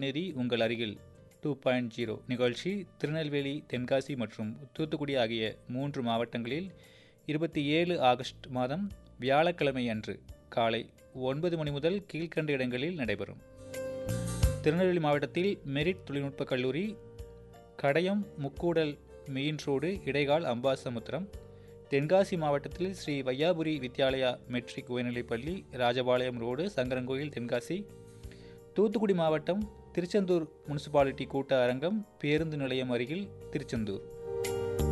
முன்னேறி உங்கள் அருகில் 2.0 நிகழ்ச்சி திருநெல்வேலி, தென்காசி மற்றும் தூத்துக்குடி ஆகிய 3 மாவட்டங்களில் 27 ஆகஸ்ட் மாதம் வியாழக்கிழமை அன்று காலை 9 மணி முதல் கீழ்க்கண்ட இடங்களில் நடைபெறும். திருநெல்வேலி மாவட்டத்தில் மெரிட் தொழில்நுட்ப கல்லூரி, கடையம் முக்கூடல் மெயின் ரோடு, இடைகால் அம்பாசமுத்திரம். தென்காசி மாவட்டத்தில் ஸ்ரீ வையாபுரி வித்யாலயா மெட்ரிக் உயர்நிலைப்பள்ளி, ராஜபாளையம் ரோடு, சங்கரன்கோயில், தென்காசி. தூத்துக்குடி மாவட்டம் திருச்செந்தூர் முனிசிபாலிட்டி கூட்ட அரங்கம், பேருந்து நிலையம் அருகில், திருச்செந்தூர்.